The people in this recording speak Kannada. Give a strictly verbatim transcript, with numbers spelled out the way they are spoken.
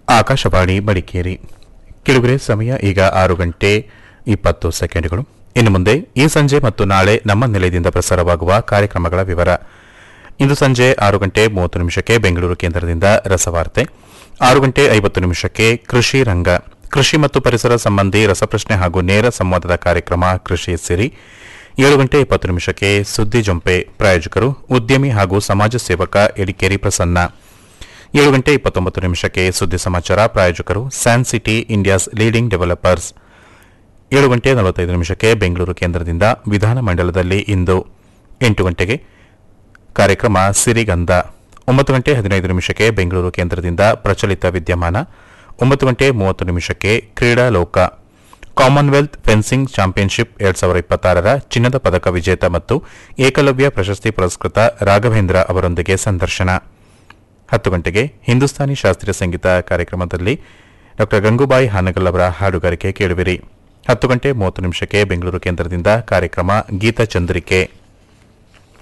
ಆಕಾಶವಾಣಿ ಮಡಿಕೇರಿ ಕಿಳುಗರೆ ಸಮಯ ಈಗ ಆರು ಗಂಟೆ ಇಪ್ಪತ್ತು ಸೆಕೆಂಡ್ಗಳು. ಇನ್ನು ಮುಂದೆ ಈ ಸಂಜೆ ಮತ್ತು ನಾಳೆ ನಮ್ಮ ನಿಲಯದಿಂದ ಪ್ರಸಾರವಾಗುವ ಕಾರ್ಯಕ್ರಮಗಳ ವಿವರ. ಇಂದು ಸಂಜೆ ಆರು ಗಂಟೆ ಮೂವತ್ತು ನಿಮಿಷಕ್ಕೆ ಬೆಂಗಳೂರು ಕೇಂದ್ರದಿಂದ ರಸವಾರ್ತೆ, ಆರು ಗಂಟೆ ಐವತ್ತು ನಿಮಿಷಕ್ಕೆ ಕೃಷಿ ರಂಗ, ಕೃಷಿ ಮತ್ತು ಪರಿಸರ ಸಂಬಂಧಿ ರಸಪ್ರಶ್ನೆ ಹಾಗೂ ನೇರ ಸಂವಾದದ ಕಾರ್ಯಕ್ರಮ ಕೃಷಿ ಸಿರಿ, ಏಳು ಗಂಟೆ ಇಪ್ಪತ್ತು ನಿಮಿಷಕ್ಕೆ ಸುದ್ದಿ ಜೊಂಪೆ, ಪ್ರಾಯೋಜಕರು ಉದ್ಯಮಿ ಹಾಗೂ ಸಮಾಜ ಸೇವಕ ಎಡಿಕೇರಿ ಪ್ರಸನ್ನ, ಏಳು ಗಂಟೆ ಇಪ್ಪತ್ತೊಂಬತ್ತು ನಿಮಿಷಕ್ಕೆ ಸುದ್ದಿ ಸಮಾಚಾರ, ಪ್ರಾಯೋಜಕರು San city India's leading developers, ಏಳು ಗಂಟೆ ನಲವತ್ತೈದು ನಿಮಿಷಕ್ಕೆ ಬೆಂಗಳೂರು ಕೇಂದ್ರದಿಂದ ವಿಧಾನಮಂಡಲದಲ್ಲಿ ಇಂದು, ಎಂಟು ಗಂಟೆಗೆ ಕಾರ್ಯಕ್ರಮ ಸಿರಿಗಂಧ, ಒಂಬತ್ತು ಗಂಟೆ ಹದಿನೈದು ನಿಮಿಷಕ್ಕೆ ಬೆಂಗಳೂರು ಕೇಂದ್ರದಿಂದ ಪ್ರಚಲಿತ ವಿದ್ಯಮಾನ, ಒಂಬತ್ತು ಗಂಟೆ ಮೂವತ್ತು ನಿಮಿಷಕ್ಕೆ ಕ್ರೀಡಾ ಲೋಕ, ಕಾಮನ್ವೆಲ್ತ್ ಫೆನ್ಸಿಂಗ್ ಚಾಂಪಿಯನ್ಶಿಪ್ ಎರಡ್ ಸಾವಿರದ ಇಪ್ಪತ್ತಾರರ ಚಿನ್ನದ ಪದಕ ವಿಜೇತ ಮತ್ತು ಏಕಲವ್ಯ ಪ್ರಶಸ್ತಿ ಪುರಸ್ಕೃತ ರಾಘವೇಂದ್ರ ಅವರೊಂದಿಗೆ ಸಂದರ್ಶನ. ಹತ್ತು ಗಂಟೆಗೆ ಹಿಂದೂಸ್ತಾನಿ ಶಾಸ್ತ್ರೀಯ ಸಂಗೀತ ಕಾರ್ಯಕ್ರಮದಲ್ಲಿ ಡಾ ಗಂಗೂಬಾಯಿ ಹಾನಗಲ್ ಅವರ ಹಾಡುಗಾರಿಕೆ ಕೇಳುವಿರಿ. ಹತ್ತು ಗಂಟೆ ಮೂವತ್ತು ನಿಮಿಷಕ್ಕೆ ಬೆಂಗಳೂರು ಕೇಂದ್ರದಿಂದ ಕಾರ್ಯಕ್ರಮ ಗೀತಚಂದ್ರಿಕೆ.